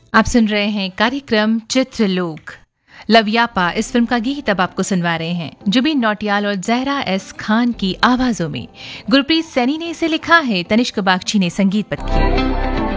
आप सुन रहे हैं कार्यक्रम चित्रलोक। लवयापा इस फिल्म का गीत अब आपको सुनवा रहे हैं जुबिन नौटियाल और जहरा एस खान की आवाजों में। गुरप्रीत सैनी ने इसे लिखा है, तनिष्क बागची ने संगीतबद्ध किया।